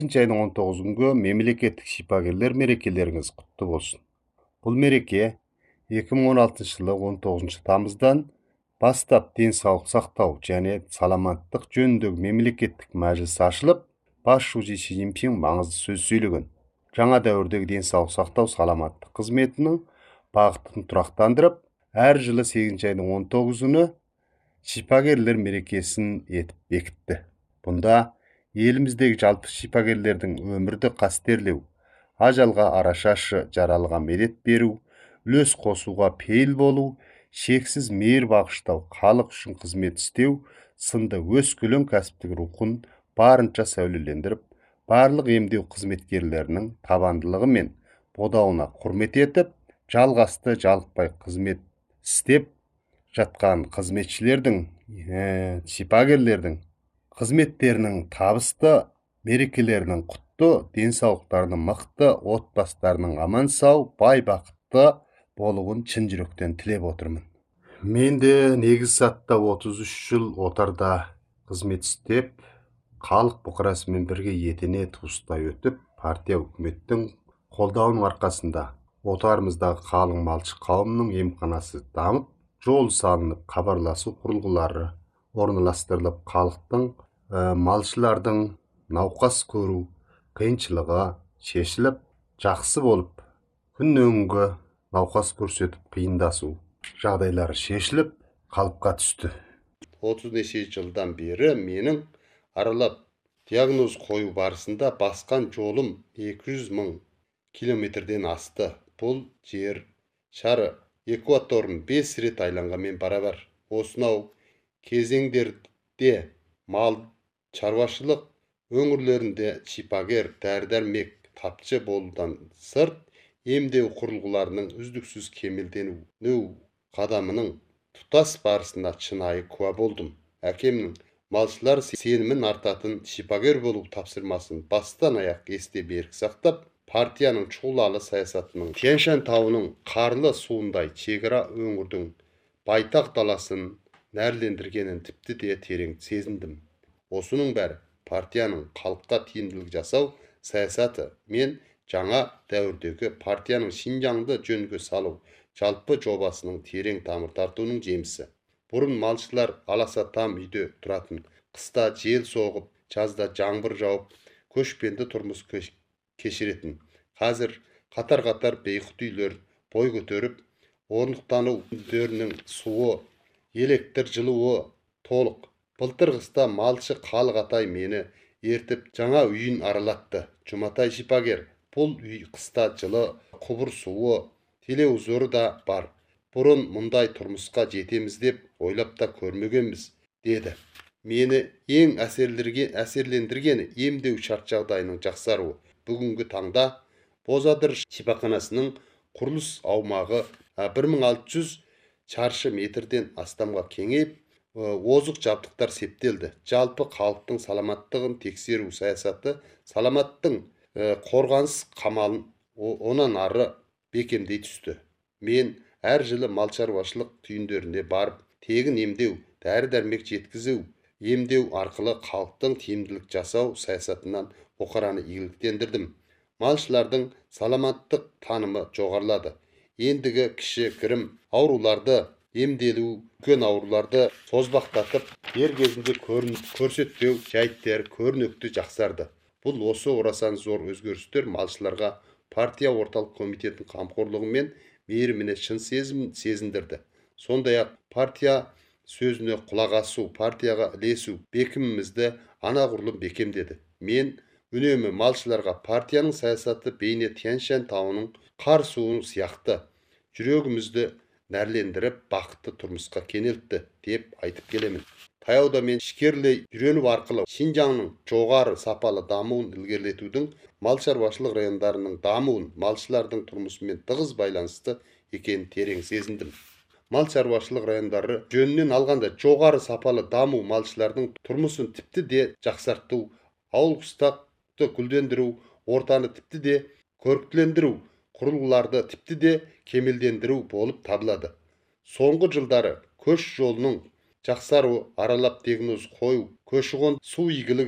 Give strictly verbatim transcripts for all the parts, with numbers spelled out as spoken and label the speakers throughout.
Speaker 1: айдын он тогуз күнгө мемлекеттик шипагерлер мерекелериңиз куттуу болсун. Бул мереке эки миң он алтынчы жылы он тогузунчу тамыздан бастап ден соолук сактоо жана саламаттык жөнүндөгү мемлекеттик мажлис ачылып, башчы Ши Цзиньпин маңызды сөз сүйлөгөн. Жаңа дәүрдөгү ден соолук сактоо саламаттык кызметинин багытын турактандырып, ар жылы сегизинчи айдын он тогузуну шипагерлер мерекесин этип бекитти. Бунда элимиздеги жалпы шипагерлердин өмүрдү кастерлөө, ажалга арашашы жаралга медет берүү, үлөс косууга пейил болуу, шексиз мээр багыштоо, калык үчүн кызмет иштөө сынды өскөлөң кәсиптик рухун барынча сәулелендирип, барлык эмдөө кызметкерлеринин табандылыгы мен бодауына курмет этип, жалгасты жалыкпай кызмет иштеп жаткан кызметчилердин, шипагерлердин кызметтеринин табысты, мерекелеринин куттуу, ден соолуктарынын мыкты, отбасыларынын аман сау, бай бакытты болуун чын жүрөктөн тилеп отурмун. Мен де негиз затта отуз үч жыл отарда кызмет иштеп, калык букарасы менен бирге этене туустай өтүп, партия өкмөттүн колдоонун аркасында отарымыздагы калың малчы кауымунун эмканасы дамып, жол салынып, кабарлашуу курулгулары орнулаштырылып, калктын, малчылардын наукас көрүү кыйынчылыгы чечилип, жакшы болуп, күндөн күнгө наукас көрсөтүп кыйындашуу жагдайлары чечилип, калыпка түштү. отуз нече жылдан бери менин аралап диагноз коюу барысында баскан жолум эки жүз миң километрден асты. Бул жер шары экваторун беш рет айланганмен барабар. Осунау кезеңдерде мал чарбачылык өңүрлөрүндө шипагер, дары-дармек тапчы болуудан сырт, эмдөө курулгуларынын үздүксүз кемелденүү кадамынын тутас барысына чынайы куба болдум. Акемдин малчылар сенимин артатын шипагер болуу тапшырмасын бастан аяк эсте берик сактап, партиянын чуулалы саясатынын Тянь-Шань таунун карлы суундай чек ара өңүрдүн байтак даласын нарлендиргенин типти де терең сезиндим. Осунун баары партиянын калкка тийимдүүлүк жасоо саясаты мен жаңа дәүрдөгү партиянын Шинжаңды жөнгө салуу жалпы жобасынын терең тамыр тартуунун жемиси. Бурун малчылар аласа там үйдө туратын, кыста жел согуп, жазда жаңбыр жауып, көчпенди турмуш кечиретін. Қазір қатар-қатар бейхут үйлер бой көтөрүп, орнуктануу үйлөрүнүн суу, электр жылуу толук. Былтыр кыста малчы калык атай мени ертип жаңа үйүн аралатты. Жуматай шипагер. Бул үй кыста жылы, кубур суу, телевизору да бар. Бурун мындай турмушка жетемиз деп ойлоп да көрмөгөнбүз, деди. Мени эң әсерлендиргени эмдөө шарт жагдайынын жаксаруу. Бүгүнкү таңда Бозадыр шипаканасынын курулуш аумагы бир миң алты жүз чаршы метрден астамга кеңейип, озук жабдыктар септелди. Жалпы калктын саламаттыгын текшерүү саясаты саламаттын корганыс камалын онан ары бекемдей түстү. Мен ар жылы мал чарбачылык түйүндөрүнө барып, тегин эмдөө, дары-дармек жеткизүү, эмдөө аркылуу калктын тийимдүүлүк жасоо саясатынан букараны ийгиликтендирдим. Малчылардын саламаттык таанымы жогорулады. Эндиги киши кирим ооруларды эмделүү, үлкөн ооруларды созбактатып, дер кезинде көрсөтпөө жайттар көрүнөктүү жаксарды. Бул осо орасан зор өзгөрүштөр малчыларга партия орталык комитетинин камкорлугу менен мээримине чын сезиндирди. Сондай-ак партия сөзүнө кулак асуу, партияга илесүү бекимимизди анагурлум бекемдеди. Мен үнөмү малчыларга партиянын саясаты бейне Тянь-Шань таунун кар суу сыяктуу жүрөгүмүздү нарлендирип, бакытты турмушка кенелтти деп айтып келемин. Таяуда мен ишкерлей үйрөнүү аркылуу Шинжаңдын жогору сапалы дамуун илгерилетүүнүн, мал чарбачылык райондарынын дамуун малчылардын турмушу менен тыгыз байланыштуу экенин терең сезиндим. Мал чарбачылык райондары жөнүнөн алганда жогору сапалы дамуу малчылардын турмушун типти де жаксартуу, ауыл кыстакты гүлдөндүрүү, ортаны типти де көрктүлөндүрүү, курулгуларды типти де кемелдендирүү болуп табылады. Соңку жылдары көч жолунун жаксаруу, аралап диагноз коюу, көчү кон суу ийгилиги,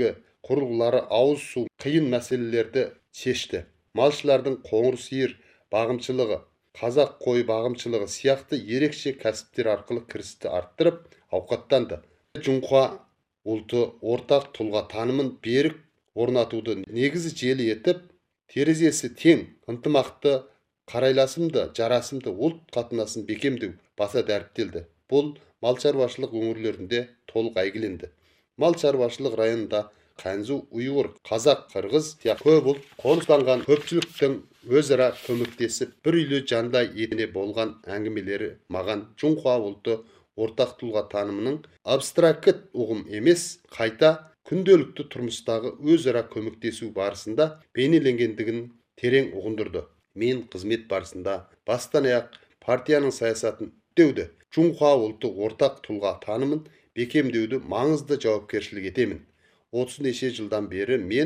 Speaker 1: құрылғылары ауыз су қиын мәселелерді шешті. Малшылардың қоңыр сиыр бағымшылығы, қазақ қой бағымшылығы сияқты ерекше кәсіптер арқылы кірісті арттырып, ауқаттанды. Жұңқа ұлты ортақ тұлға танымын берік орнатуды негізі желі етіп, терезесі тең, ынтымақты, қарайласымды, жарасымды ұлт қатынасын бекемдеу баса дәріптелді. Бұл мал шаруашылық өңірлерінде толық әйгіленді. Мал шаруашылық районында Қанзу, ұйғыр, қазақ, қырғыз сияқты көп ұлт қоныстанған көпшіліктің өзара көмектесіп бір үйлі жандай етіне болған әңгімелері маған Жұңқа ұлты ортақ тұлға танымының абстракт ұғым емес, қайта күнделікті тұрмыстағы өзара көмектесу барысында бейнеленгендігін терең ұғындырды. Мен қызмет барысында бастан аяқ партияның саясатын үстеуді, Жұңқа ұлты ортақ тұлға танымын бекемдеуді маңызды жауапкершілік етемін. отыз неше жылдан бері мен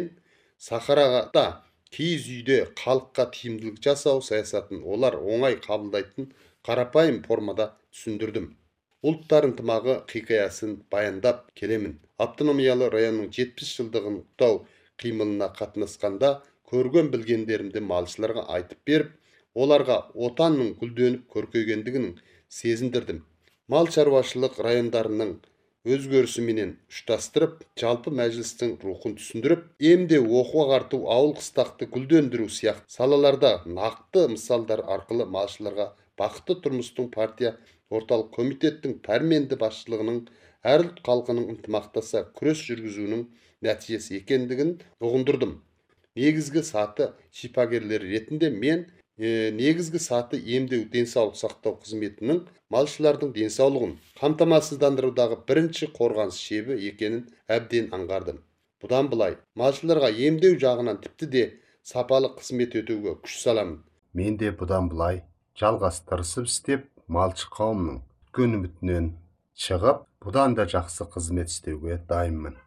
Speaker 1: Сахарада киіз үйде халыққа тиімділік жасау саясатын олар оңай қабылдайтын қарапайым формада түсіндірдім. Ұлттар ынтымағы хикаясын баяндап келемін. Автономиялы районның жетпіс жылдығын құттықтау қимылына қатынасқанда көрген білгендерімді малшыларға айтып беріп, оларға отанның гүлденіп көркейгендігін сезіндірдім. Мал шаруашылық райондарының өзгерісіменен ұштастырып, жалпы мәжілістің рухын түсіндіріп, емде оқу ағарту, ауыл қыстақты гүлдендіру сияқты салаларда нақты мысалдар арқылы малшыларға бақытты тұрмыстың партия орталық комитеттің пәрменді басшылығының әр ұлт халқының ынтымақтаса күрес жүргізуінің нәтижесі екендігін ұғындырдым. Негізгі саты шипагерлері ретінде мен Е, негізгі саты емдеу денсаулық сақтау қызметінің малшылардың денсаулығын қамтамасыздандырудағы бірінші қорғаныс шебі екенін әбден аңғардым. Бұдан былай, малшыларға емдеу жағынан тіпті де сапалы қызмет өтеуге күш саламын. Мен де бұдан былай жалғастырысып істеп, малшы қауымның күткен үмітінен шығып, бұдан да жақсы қызмет істеуге дайынмын.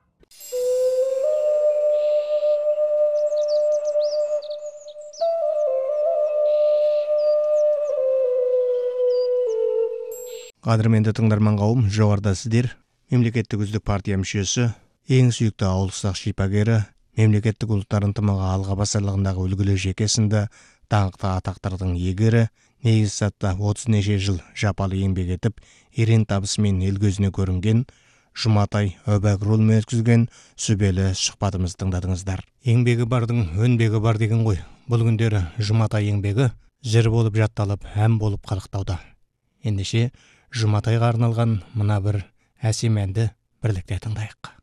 Speaker 2: Қадірменді тыңдарман қауым, жоғарыда сіздер мемлекеттік үздік партия мүшесі, ең сүйікті ауылсақ шипагері, мемлекеттік ұлттар ынтымағы алға басарлығындағы үлгілі жекесінді даңқты атақтардың егері, негіз сатта отыз неше жыл жапалы еңбек етіп, ерен табысымен ел көзіне көрінген Жұматай Өбәкірұлымен өткізген сүбелі сұхбатымызды тыңдадыңыздар. Еңбегі бардың өнбегі бар деген ғой. Бұл күндері Жұматай еңбегі жыр болып жатталып, ән болып қалықтауда. Ендеше Жұматайға арналған мына бір әсем әнді бірлікте тыңдайық.